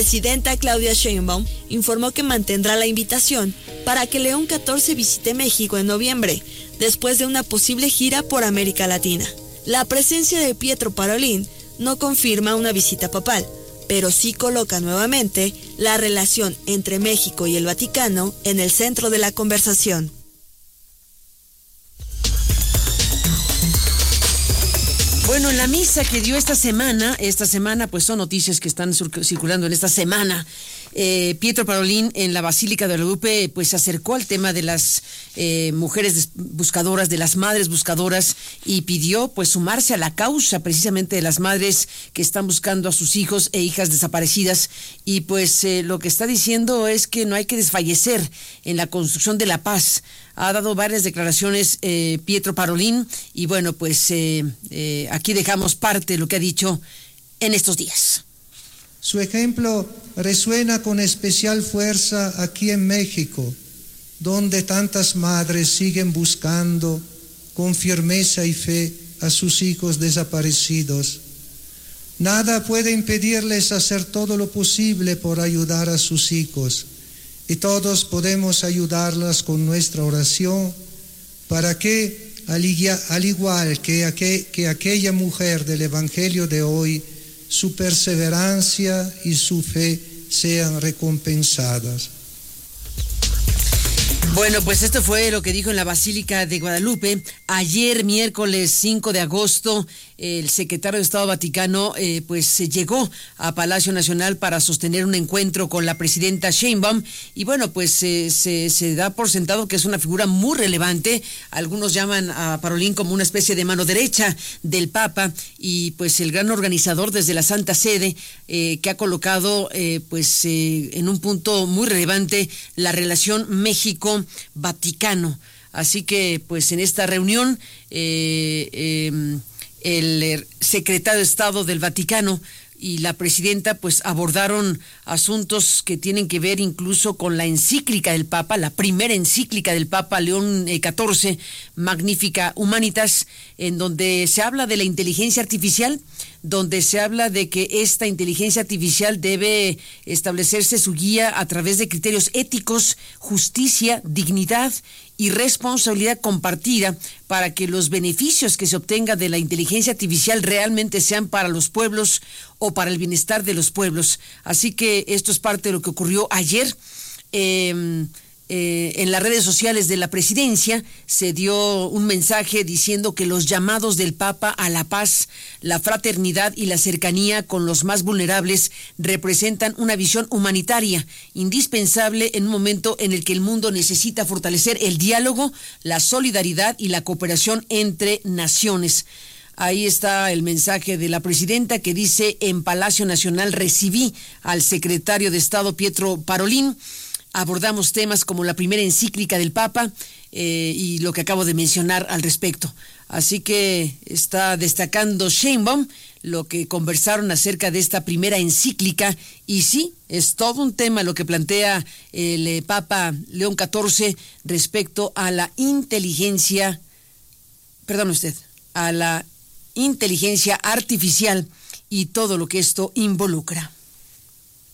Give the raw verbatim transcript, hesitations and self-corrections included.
La presidenta Claudia Sheinbaum informó que mantendrá la invitación para que León catorce visite México en noviembre, después de una posible gira por América Latina. La presencia de Pietro Parolin no confirma una visita papal, pero sí coloca nuevamente la relación entre México y el Vaticano en el centro de la conversación. Bueno, en la misa que dio esta semana, esta semana pues son noticias que están circulando en esta semana, eh, Pietro Parolin en la Basílica de Guadalupe pues se acercó al tema de las eh, mujeres buscadoras, de las madres buscadoras, y pidió pues sumarse a la causa precisamente de las madres que están buscando a sus hijos e hijas desaparecidas, y pues eh, lo que está diciendo es que no hay que desfallecer en la construcción de la paz. Ha dado varias declaraciones eh, Pietro Parolin, y bueno, pues eh, eh, aquí dejamos parte de lo que ha dicho en estos días. Su ejemplo resuena con especial fuerza aquí en México, donde tantas madres siguen buscando con firmeza y fe a sus hijos desaparecidos. Nada puede impedirles hacer todo lo posible por ayudar a sus hijos, y todos podemos ayudarlas con nuestra oración para que, al igual que, aquel, que aquella mujer del Evangelio de hoy, su perseverancia y su fe sean recompensadas. Bueno, pues esto fue lo que dijo en la Basílica de Guadalupe. Ayer, miércoles cinco de agosto, el secretario de Estado Vaticano eh, pues llegó a Palacio Nacional para sostener un encuentro con la presidenta Sheinbaum, y bueno, pues eh, se, se da por sentado que es una figura muy relevante. Algunos llaman a Parolin como una especie de mano derecha del Papa, y pues el gran organizador desde la Santa Sede eh, que ha colocado eh, pues eh, en un punto muy relevante la relación México-Vaticano. Así que pues en esta reunión eh, eh, el secretario de Estado del Vaticano y la presidenta pues abordaron asuntos que tienen que ver incluso con la encíclica del Papa, la primera encíclica del Papa León catorce, Magnificat Humanitas, en donde se habla de la inteligencia artificial, donde se habla de que esta inteligencia artificial debe establecerse su guía a través de criterios éticos, justicia, dignidad y responsabilidad compartida, para que los beneficios que se obtengan de la inteligencia artificial realmente sean para los pueblos o para el bienestar de los pueblos. Así que esto es parte de lo que ocurrió ayer. Eh, Eh, en las redes sociales de la presidencia se dio un mensaje diciendo que los llamados del Papa a la paz, la fraternidad y la cercanía con los más vulnerables representan una visión humanitaria indispensable en un momento en el que el mundo necesita fortalecer el diálogo, la solidaridad y la cooperación entre naciones. Ahí está el mensaje de la presidenta, que dice: en Palacio Nacional recibí al secretario de Estado Pietro Parolin. Abordamos temas como la primera encíclica del Papa eh, y lo que acabo de mencionar al respecto. Así que está destacando Sheinbaum lo que conversaron acerca de esta primera encíclica, y sí, es todo un tema lo que plantea el eh, Papa León catorce respecto a la inteligencia, perdón usted, a la inteligencia artificial y todo lo que esto involucra.